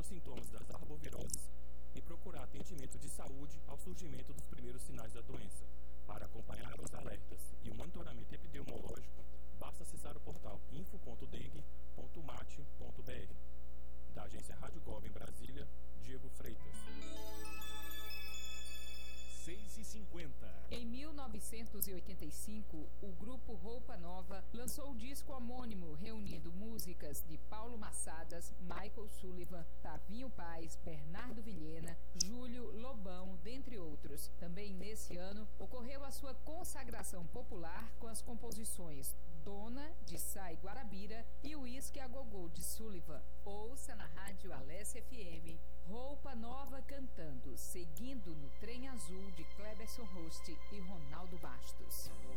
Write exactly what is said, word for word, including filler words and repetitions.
os sintomas das arboviroses e procurar atendimento de saúde ao surgimento dos primeiros sinais da doença. Para acompanhar os alertas e o monitoramento epidemiológico, basta acessar o portal info ponto dengue ponto mate ponto br. Da agência Rádio Gov em Brasília, Diego Freitas. seis e cinquenta. Em mil novecentos e oitenta e cinco, o grupo Roupa Nova lançou o disco homônimo, reunindo músicas de Paulo Massadas, Michael Sullivan, Tavinho Paz, Bernardo Vilhena, Júlio Lobão, dentre outros. Também nesse ano, ocorreu a sua consagração popular com as composições Dona, de Sai Guarabira, e Uísque a Gogô, de Sullivan. Ouça na Rádio Alessia F M, Roupa Nova cantando, seguindo no Trem Azul, de Cleberson Host e Ronaldo Bastos.